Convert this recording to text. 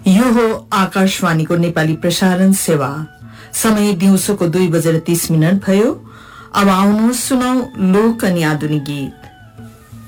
यो हो आकाशवाणीको नेपाली प्रसारण सेवा। समय दिउँसोको 2:30 भयो। अब आउनुहोस् सुनौ लोक अनि आधुनिक गीत।